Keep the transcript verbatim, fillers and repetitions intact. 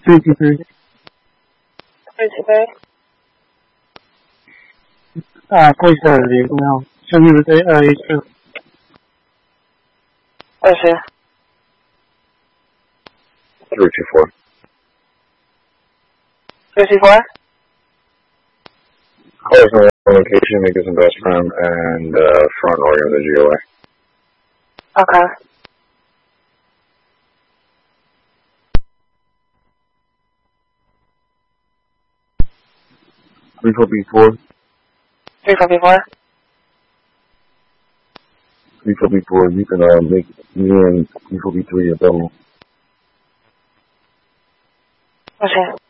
three two three. three two three. Uh, please have the vehicle now. Show me the day, uh, Eastern. Where's you? three two four. three two four? Cars in one location, make us some best friend, and uh, front order of the G O A. Okay. three four B four. three four B four? three four B four, you can uh, make me and three four B three available. Where's you?